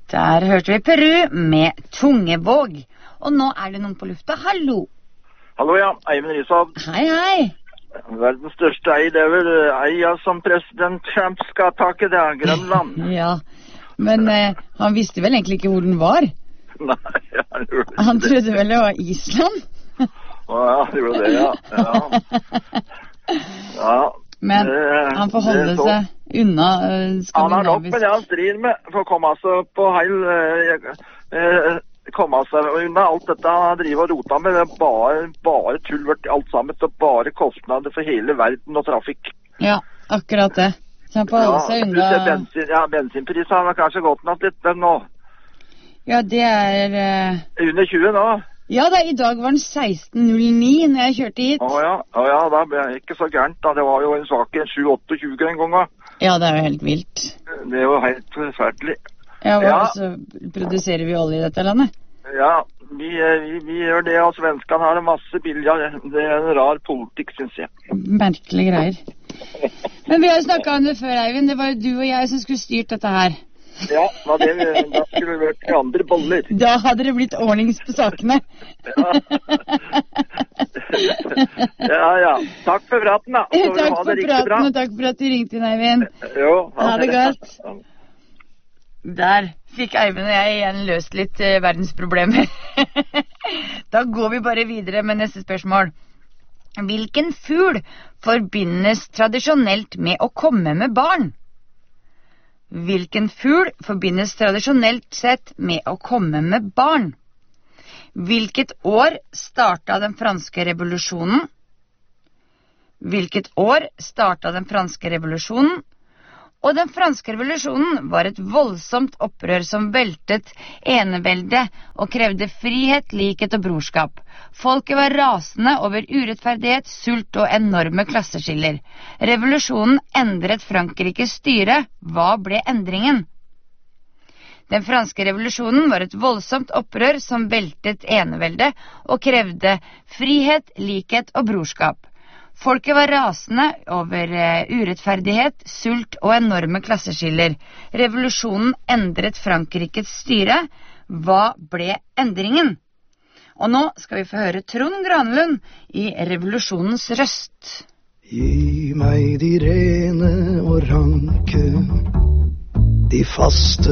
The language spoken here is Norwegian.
Der hørte vi Peru med Tungevåg. Og nå det noen på lufta. Hallo! Hallo, ja. Eivind Rishovd. Hei, hei. Verdens største det vel eia som president Trump skal take det, Grønland. Ja, men han visste vel egentlig ikke hvor den var? Nei, han trodde vel det var Island? Ja, det gjorde det, ja. Ja. Men han får holde seg unna Han har nok med det han strir med, for å komme seg på heil... komme seg unna alt dette han driver og rota med. Det bare tullvørt alt sammen, så bare kostnader for hele verden og trafikk. Ja, akkurat det. Så han får holde seg unna... Bensinpriser har kanskje gått nok litt nå. Ja, det under 20 nå. Ja, i dag var den 16,09 når jeg kjørte hit. Ja, da ble jeg ikke så gærent da. Det var jo en svak 7-28 en gang da. Ja, det jo helt vilt. Det jo helt forferdelig. Ja, så produserer vi olje i dette landet? Ja, vi gjør det, og svenskene har masse billig. Det en rar politikk, synes jeg. Merkelige greier. Men vi har jo snakket om det før, Eivind. Det var jo du og jeg som skulle styrt dette her. Ja, da skulle det vært andre boller. Da hadde det blitt ordnings på sakene. Ja. Takk for praten, da. Takk for praten, og takk for at du ringte inn, Eivind. Jo. Ha det godt. Der fikk Eivind og jeg igjen løst litt verdensproblemer. Da går vi bare videre med neste spørsmål. Hvilken fugl forbindes tradisjonelt med å komme med barn? Hvilken fugl forbindes tradisjonelt sett med å komme med barn? Hvilket år startet den franske revolusjonen? Hvilket år startet den franske revolusjonen? Og den franske revolusjonen var et voldsomt opprør som veltet eneveldet og krevde frihet, likhet og brorskap. Folket var rasende over urettferdighet, sult og enorme klasseskiller. Revolusjonen endret Frankrikes styre. Hva ble endringen? Den franske revolusjonen var et voldsomt opprør som veltet eneveldet og krevde frihet, likhet og brorskap. Folket var rasende over urettferdighet, sult og enorme klasseskiller. Revolusjonen endret Frankrikes styre. Hva ble endringen? Og nå skal vi få høre Trond Granlund i Revolusjonens røst. Gi meg de rene og ranke, de faste